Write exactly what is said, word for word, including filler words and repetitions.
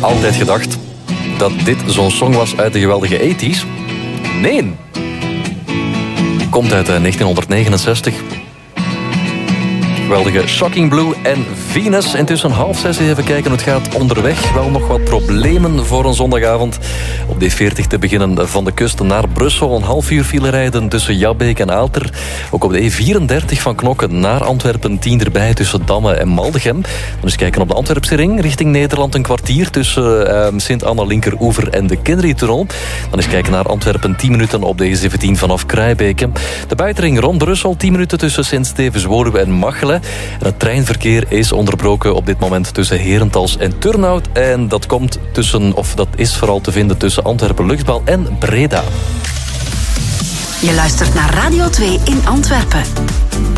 altijd gedacht dat dit zo'n song was uit de geweldige tachtiger. Nee. Komt uit negentienhonderdnegenenzestig. Geweldige Shocking Blue en Venus. Intussen half zes, even kijken hoe het gaat onderweg. Wel nog wat problemen voor een zondagavond. Op D veertig te beginnen van de kust naar Brussel. Een half uur file rijden tussen Jabbeek en Aalter. Ook op de E vierendertig van Knokken naar Antwerpen. tien erbij tussen Damme en Maldegem. Dan eens kijken op de Antwerpse ring richting Nederland. Een kwartier tussen uh, Sint-Anna Linkeroever en de Kinderitunnel. Dan eens kijken naar Antwerpen. tien minuten op de E zeventien vanaf Kruijbeke. De buitenring rond Brussel. tien minuten tussen Sint-Stevens-Woluwe en Machelen. En het treinverkeer is onderbroken op dit moment tussen Herentals en Turnhout. En dat komt tussen, of dat is vooral te vinden tussen Antwerpen-Luchtbal en Breda. Je luistert naar Radio twee in Antwerpen.